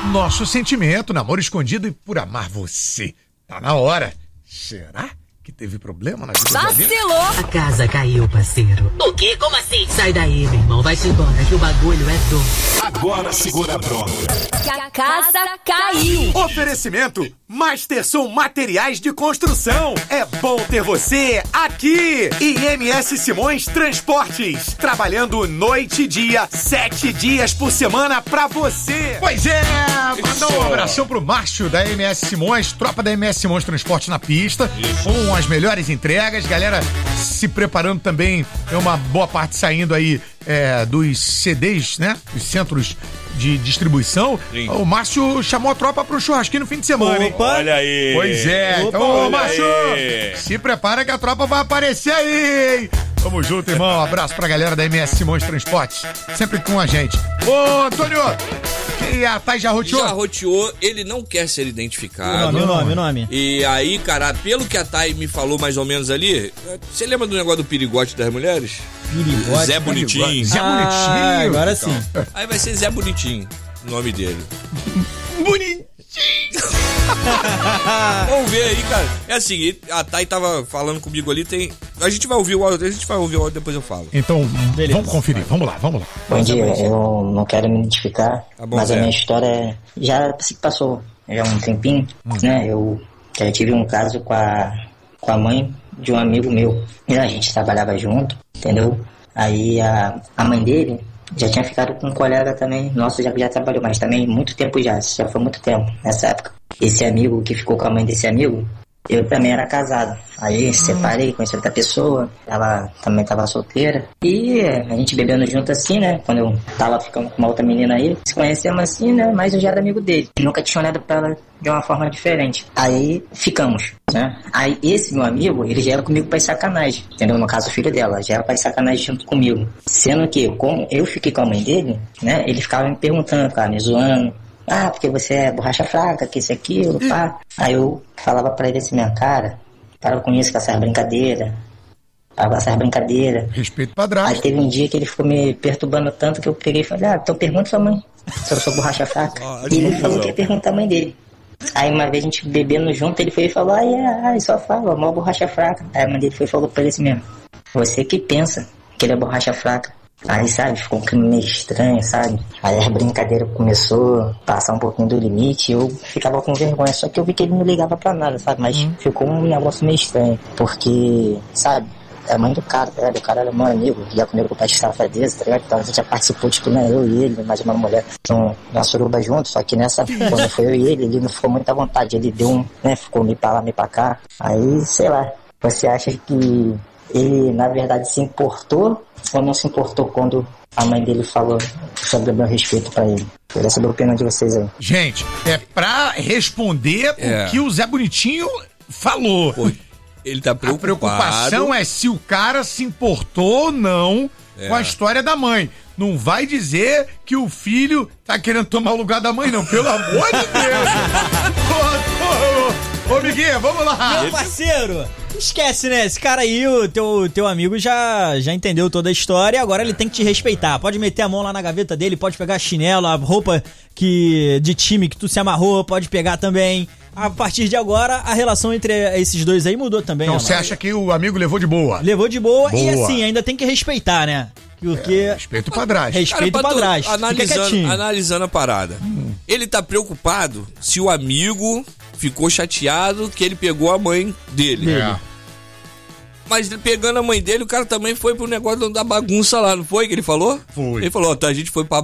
Nosso sentimento, namoro escondido e por amar você. Tá na hora. Será que teve problema na vida de alguém? Vacilou! A casa caiu, parceiro. O quê? Como assim? Sai daí, meu irmão. Vai-se embora que o bagulho é doido. Agora segura a bronca. Que a casa caiu! Oferecimento Masterson Materiais de Construção. É bom ter você aqui. E MS Simões Transportes. Trabalhando noite e dia, 7 dias por semana pra você. Pois é, mandar um abração pro Márcio da MS Simões, tropa da MS Simões Transporte na pista, com as melhores entregas, galera se preparando também, é uma boa parte saindo aí dos CDs, né, os centros de distribuição. Sim. O Márcio chamou a tropa pro churrasquinho no fim de semana, hein? Olha aí! Pois é, Opa, então, Márcio, se prepara que a tropa vai aparecer aí, hein? Tamo junto, irmão. Um abraço pra galera da MS Simões Transportes, sempre com a gente. Ô, Antônio, que a Thay já roteou? Já roteou, ele não quer ser identificado. O nome. E aí, cara, pelo que a Thay me falou mais ou menos ali, você lembra do negócio do perigote das mulheres? Perigote? Zé Bonitinho. Zé Bonitinho. Agora sim. Aí vai ser Zé Bonitinho, o nome dele. Bonitinho. Vamos ver aí, cara. É assim, a Thay tava falando comigo ali, a gente vai ouvir o áudio, depois eu falo. Então, beleza. Vamos conferir, vamos lá. Bom dia, eu não quero me identificar, mas a minha história já se passou já há um tempinho, né? Eu já tive um caso com a mãe de um amigo meu, e a gente trabalhava junto, entendeu? Aí a mãe dele já tinha ficado com um colega também, nosso já trabalhou, mas também muito tempo já foi muito tempo nessa época. Esse amigo que ficou com a mãe desse amigo, eu também era casado. Aí separei, conheci outra pessoa, ela também tava solteira. E a gente bebendo junto assim, né? Quando eu tava ficando com uma outra menina aí, se conhecemos assim, né? Mas eu já era amigo dele. Nunca tinha olhado pra ela de uma forma diferente. Aí ficamos, né? Aí esse meu amigo, ele já era comigo pra ir sacanagem, entendeu? No caso, o filho dela, já era pra ir sacanagem junto comigo. Sendo que, como eu fiquei com a mãe dele, né? Ele ficava me perguntando, cara, me zoando. Ah, porque você é borracha fraca, que isso e aquilo, pá. Aí eu falava pra ele assim, minha cara, para com isso, com essas brincadeiras. Para com essas brincadeiras. Respeito padrasto. Aí teve um dia que ele ficou me perturbando tanto que eu peguei e falei, então pergunta sua mãe se eu sou borracha fraca. E ele falou que ia perguntar a mãe dele. Aí uma vez a gente bebendo junto, ele foi e falou, só fala, mó borracha fraca. Aí a mãe dele foi e falou pra ele assim mesmo, você que pensa que ele é borracha fraca. Aí, sabe, ficou um clima meio estranho, sabe? Aí as brincadeiras começou a passar um pouquinho do limite e eu ficava com vergonha. Só que eu vi que ele não ligava pra nada, sabe? Mas ficou um negócio meio estranho. Porque, sabe, é a mãe do cara, tá ligado? O cara era meu amigo, já comigo com o pai de safadeza, tá ligado? Então a gente já participou, tipo, né? Eu e ele, mais uma mulher, na suruba junto. Só que nessa, quando foi eu e ele não ficou muito à vontade. Ele deu ficou meio pra lá, meio pra cá. Aí, sei lá, você acha que ele, na verdade, se importou ou não se importou quando a mãe dele falou sobre o meu respeito pra ele? Queria saber a opinião de vocês aí. Gente, é pra responder o que o Zé Bonitinho falou. Pô, ele tá preocupado. A preocupação é se o cara se importou ou não com a história da mãe. Não vai dizer que o filho tá querendo tomar o lugar da mãe, não. Pelo amor de Deus. Ô, Miguel, vamos lá. Meu parceiro, esquece, né? Esse cara aí, o teu amigo já entendeu toda a história, agora ele tem que te respeitar. Pode meter a mão lá na gaveta dele, pode pegar chinelo, a roupa de time que tu se amarrou, pode pegar também. A partir de agora, a relação entre esses dois aí mudou também. Então você acha que o amigo levou de boa? Levou de boa. E assim, ainda tem que respeitar, né? Porque... respeito o padrasto. Respeito o padrasto. Analisando a parada. Ele tá preocupado se o amigo ficou chateado que ele pegou a mãe dele. Mas pegando a mãe dele, o cara também foi pro negócio da bagunça lá, não foi que ele falou? Foi. Ele falou, a gente foi pra